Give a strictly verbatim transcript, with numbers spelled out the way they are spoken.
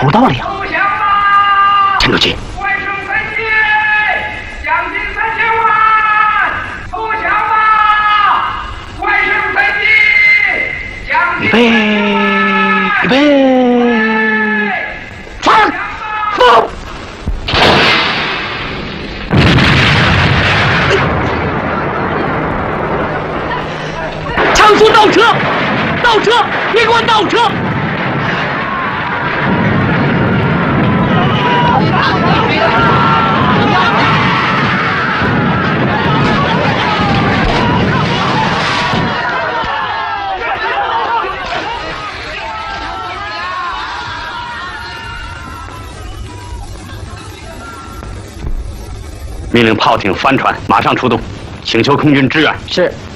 偷盗了呀！陈主席， 外省三千，奖金三千万，投降吧！外省三千，奖金预备，预备，放，放！长苏倒车，倒车，别给我倒车！ 命令炮艇、帆船马上出动，请求空军支援。 是。